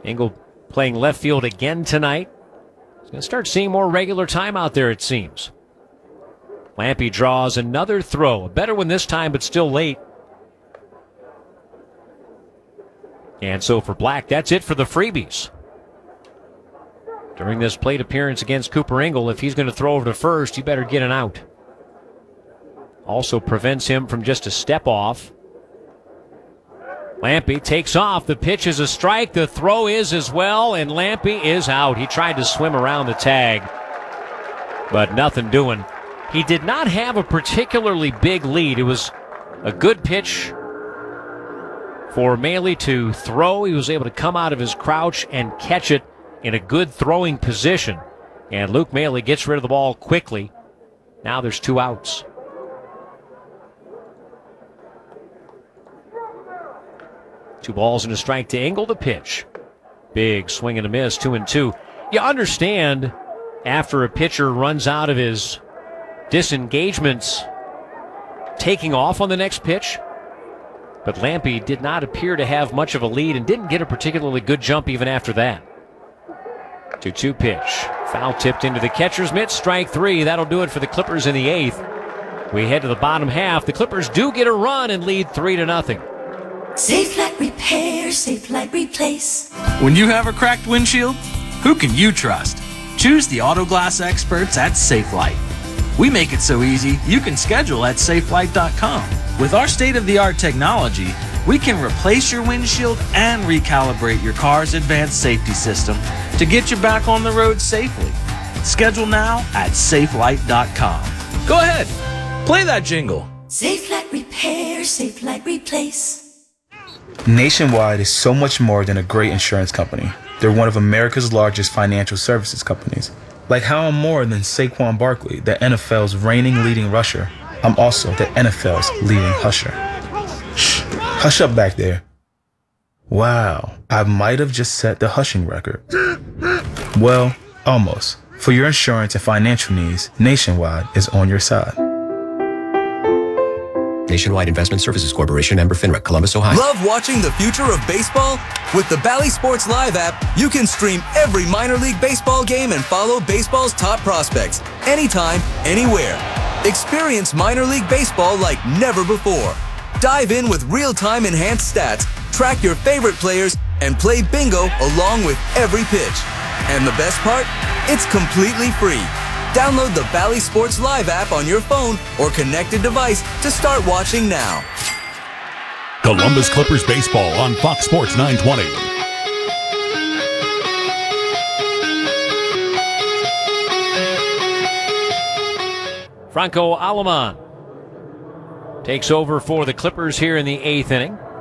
Engel playing left field again tonight. He's going to start seeing more regular time out there, it seems. Lampe draws another throw. A better one this time, but still late. And so for Black, that's it for the freebies. During this plate appearance against Cooper Engel, if he's going to throw over to first, you better get an out. Also prevents him from just a step off. Lampe takes off. The pitch is a strike. The throw is as well, and Lampe is out. He tried to swim around the tag, but nothing doing. He did not have a particularly big lead. It was a good pitch for Maile to throw. He was able to come out of his crouch and catch it in a good throwing position. And Luke Maile gets rid of the ball quickly. Now there's 2 outs. Two balls and a strike to Engel. The pitch. Big swing and a miss, 2-2. You understand after a pitcher runs out of his disengagements taking off on the next pitch. But Lampe did not appear to have much of a lead and didn't get a particularly good jump even after that. 2-2 pitch. Foul tipped into the catcher's mitt. Strike 3. That'll do it for the Clippers in the 8th. We head to the bottom half. The Clippers do get a run and lead 3-0. Safelite Repair, Safelite Replace. When you have a cracked windshield, who can you trust? Choose the auto glass experts at Safelite. We make it so easy you can schedule at safelite.com. With our state-of-the-art technology, we can replace your windshield and recalibrate your car's advanced safety system to get you back on the road safely. Schedule now at safelite.com. Go ahead, play that jingle. Safelite Repair, Safelite Replace. Nationwide is so much more than a great insurance company. They're one of America's largest financial services companies. Like how I'm more than Saquon Barkley, the NFL's reigning leading rusher. I'm also the NFL's leading husher. Shh, hush up back there. Wow, I might have just set the hushing record. Well, almost. For your insurance and financial needs, Nationwide is on your side. Nationwide Investment Services Corporation, member FINRA, Columbus, Ohio. Love watching the future of baseball? With the Bally Sports Live app, you can stream every minor league baseball game and follow baseball's top prospects anytime, anywhere. Experience minor league baseball like never before. Dive in with real-time enhanced stats, track your favorite players, and play bingo along with every pitch. And the best part? It's completely free. Download the Bally Sports Live app on your phone or connected device to start watching now. Columbus Clippers baseball on Fox Sports 920. Franco Aleman takes over for the Clippers here in the 8th inning.